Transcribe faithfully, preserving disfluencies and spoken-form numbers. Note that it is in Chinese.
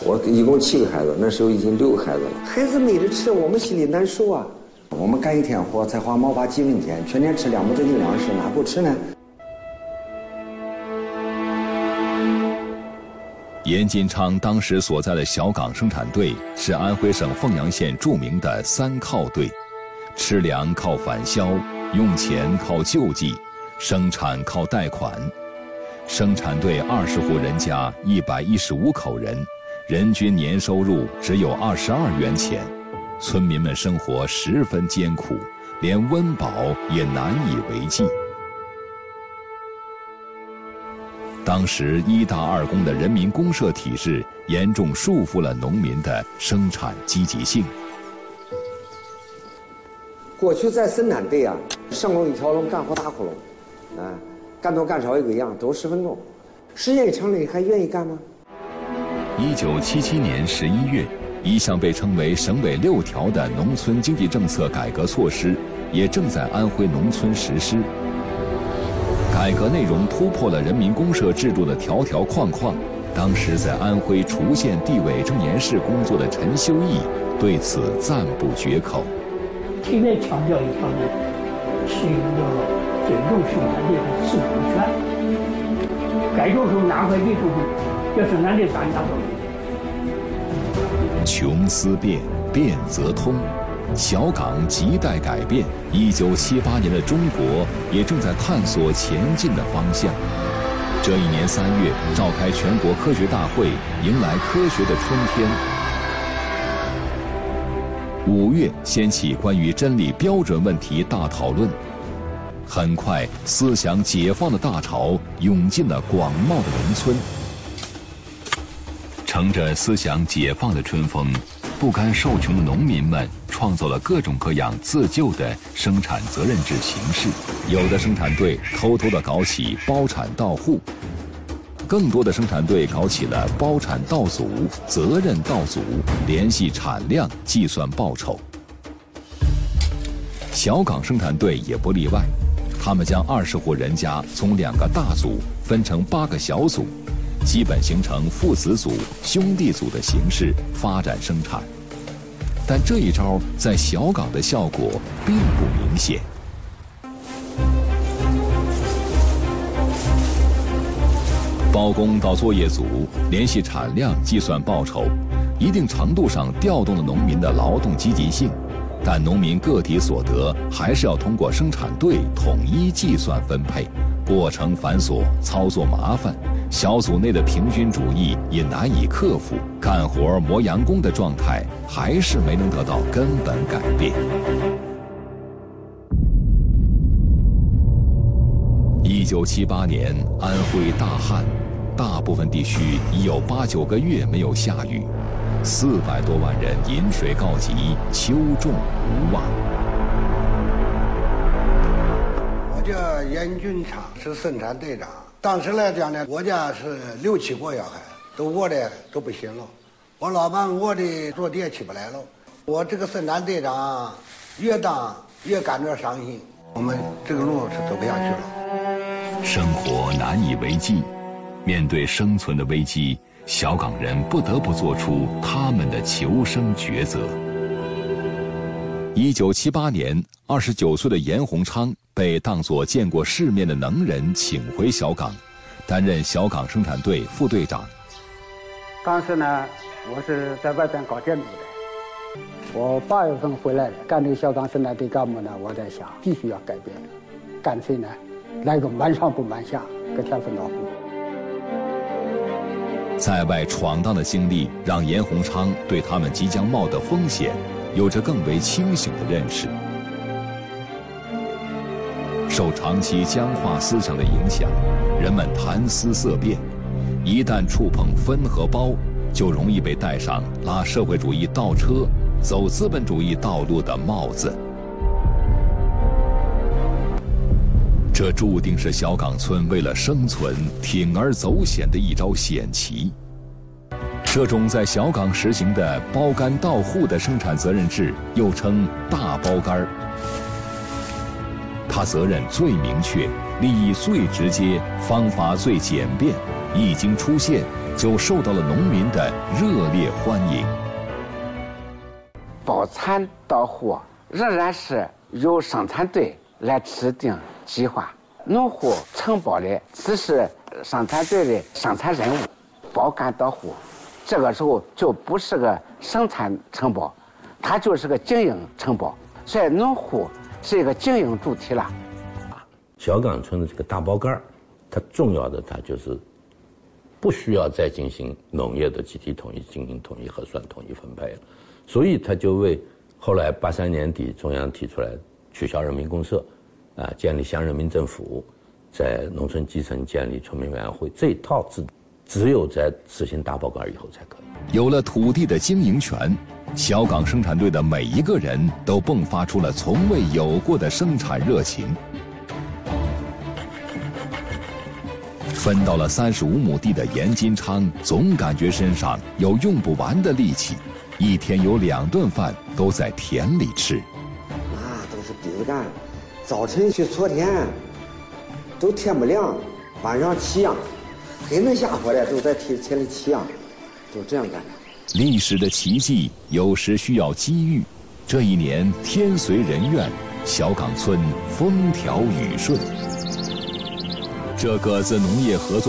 我一共七个孩子，那时候已经六个孩子了。孩子没得吃，我们心里难受啊。我们干一天活才花毛把几分钱，全年吃两亩的营养食，哪不吃呢？ 严金昌当时所在的小岗生产队是安徽省凤阳县著名的三靠队，吃粮靠返销，用钱靠救济，生产靠贷款。生产队二十户人家一百一十五口人，人均年收入只有二十二元钱，村民们生活十分艰苦，连温饱也难以为继。当时一大二公的人民公社体制严重束缚了农民的生产积极性。 过去在生产队啊，上工一条龙，干活打窟窿，啊，干多干少一个样，都十分钟。时间一长了，你还愿意干吗？ 一九七七年十一月，一项被称为省委六条的农村经济政策改革措施，也正在安徽农村实施。改革内容突破了人民公社制度的条条框框。当时在安徽滁县地委政研室工作的陈修义对此赞不绝口。 特别强调一条呢，是一个尊重生产队的自主权。该做出哪块地做出，要生产队大家都穷思变，变则通。小岗亟待改变，一九七八年的中国也正在探索前进的方向。这一年三月，召开全国科学大会，迎来科学的春天。五月，掀起关于真理标准问题大讨论。很快，思想解放的大潮涌进了广袤的农村。乘着思想解放的春风，不甘受穷的农民们创造了各种各样自救的生产责任制形式。有的生产队偷偷地搞起包产到户，更多的生产队搞起了包产到组、责任到组，联系产量计算报酬。小岗生产队也不例外，他们将二十户人家从两个大组分成八个小组，基本形成父子组、兄弟组的形式发展生产。但这一招在小岗的效果并不明显。包工到作业组，联系产量计算报酬，一定程度上调动了农民的劳动积极性，但农民个体所得还是要通过生产队统一计算分配，过程繁琐，操作麻烦，小组内的平均主义也难以克服，干活磨洋工的状态还是没能得到根本改变。一九七八年，安徽大旱，大部分地区已有八九个月没有下雨，四百多万人饮水告急，秋种无望。 我叫严军昌，是生产队长。当时来讲呢，我家是六七个小孩，都饿的都不行了。我老伴饿的坐地起不来了。我这个生产队长越当越感着伤心，我们这个路是走不下去了。 生活难以为继，面对生存的危机，小岗人不得不做出他们的求生抉择。一九七八年，二十九岁的严洪昌被当作见过世面的能人请回小岗，担任小岗生产队副队长。 当时呢，我是在外边搞建筑的。我八月份回来了，干这个小岗生产队干部呢，我在想，必须要改变，干脆呢，来个满上不满下，个天分老虎。 在外闯荡的经历让严洪昌对他们即将冒的风险有着更为清醒的认识。受长期僵化思想的影响，人们谈思色变，一旦触碰分和包，就容易被戴上拉社会主义倒车、走资本主义道路的帽子。这注定是小岗村为了生存铤而走险的一招险棋。这种在小岗实行的包干到户的生产责任制，又称大包干，它责任最明确，利益最直接，方法最简便，一经出现就受到了农民的热烈欢迎。 包产到户仍然是由生产队来制定计划，农户承包的只是生产队的生产任务，包干到户，这个时候就不是个生产承包，它就是个经营承包，所以农户是一个经营主体了。 小岗村的这个大包干，它重要的它就是不需要再进行农业的集体统一、进行统一核算、统一分配了，所以它就为后来八三年底中央提出来取消人民公社，啊，建立乡人民政府，在农村基层建立村民委员会，这一套是只有在实行大包干以后才可以。 有了土地的经营权，小岗生产队的每一个人都迸发出了从未有过的生产热情。分到了三十五亩地的严金昌，总感觉身上有用不完的力气，一天有两顿饭都在田里吃。 那都是鼻子干，早晨去锉田，都天不亮，晚上起秧，黑能下火的都在田田里起秧，都这样干的。 历史的奇迹有时需要机遇，这一年天随人愿，小岗村风调雨顺。这个自农业合作